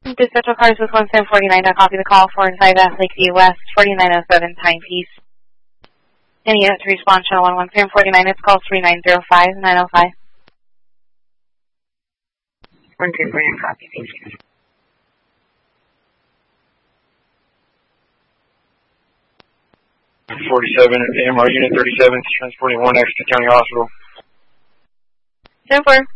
Dispatch cars with 1749. I copy the call for 5 F Lakeview West, 4907 timepiece. Any unit to respond, channel 1749. It's call 3905-905. 1749, copy, thank you. AMR Unit 37, transporting 1X to County Hospital. 10-4.